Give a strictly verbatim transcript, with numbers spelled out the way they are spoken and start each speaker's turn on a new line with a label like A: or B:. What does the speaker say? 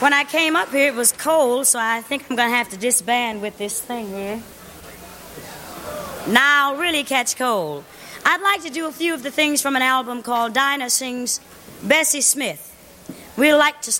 A: When I came up here, it was cold, so I think I'm going to have to disband with this thing here. Now I'll really catch cold. I'd like to do a few of the things from an album called Dinah Sings Bessie Smith. We'd like to